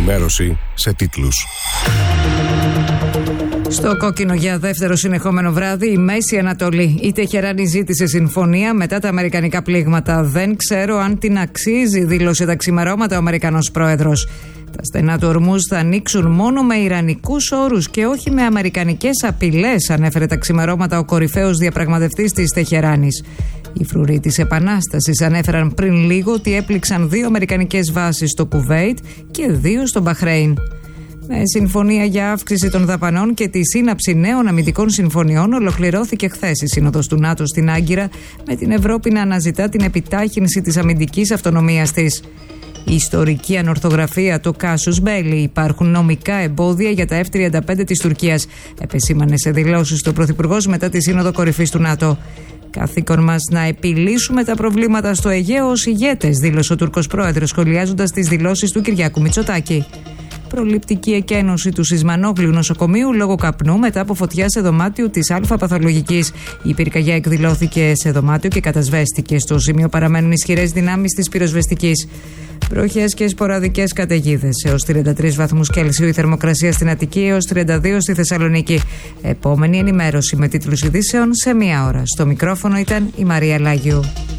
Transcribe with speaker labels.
Speaker 1: ενημέρωση σε τίτλους.
Speaker 2: Στο κόκκινο για δεύτερο συνεχόμενο βράδυ η Μέση Ανατολή. Η Τεχεράνη ζήτησε συμφωνία μετά τα αμερικανικά πλήγματα. Δεν ξέρω αν την αξίζει, δήλωσε τα ξημερώματα ο Αμερικανός πρόεδρος. Τα στενά του Ορμούζ θα ανοίξουν μόνο με ιρανικούς όρους και όχι με αμερικανικές απειλές, ανέφερε τα ξημερώματα ο κορυφαίος διαπραγματευτής της Τεχεράνης. Οι φρουροί της Επανάστασης ανέφεραν πριν λίγο ότι έπληξαν 2 αμερικανικές βάσεις στο Κουβέιτ και 2 στο Μπαχρέιν. Με συμφωνία για αύξηση των δαπανών και τη σύναψη νέων αμυντικών συμφωνιών, ολοκληρώθηκε χθες η Σύνοδος του ΝΑΤΟ στην Άγκυρα, με την Ευρώπη να αναζητά την επιτάχυνση της αμυντικής αυτονομίας της. Η ιστορική ανορθογραφία, το Κάσους Μπέλι. Υπάρχουν νομικά εμπόδια για τα F-35 της Τουρκίας, επεσήμανε σε δηλώσεις του Πρωθυπουργός μετά τη Σύνοδο Κορυφής του ΝΑΤΟ. Καθήκον μας να επιλύσουμε τα προβλήματα στο Αιγαίο ως ηγέτες, δήλωσε ο Τούρκος πρόεδρος, σχολιάζοντας τις δηλώσεις του Κυριάκου Μητσοτάκη. Προληπτική εκένωση του Σισμανόγλιου νοσοκομείου λόγω καπνού μετά από φωτιά σε δωμάτιο της Α-παθολογικής. Η πυρκαγιά εκδηλώθηκε σε δωμάτιο και κατασβέστηκε. Στο σημείο παραμένουν ισχυρές δυνάμεις της πυροσβεστικής. Βροχές και σποραδικές καταιγίδες. Έως 33 βαθμούς Κέλσιου η θερμοκρασία στην Αττική, έως 32 στη Θεσσαλονίκη. Επόμενη ενημέρωση με τίτλους ειδήσεων σε 1 ώρα. Στο μικρόφωνο ήταν η Μαρία Λάγιου.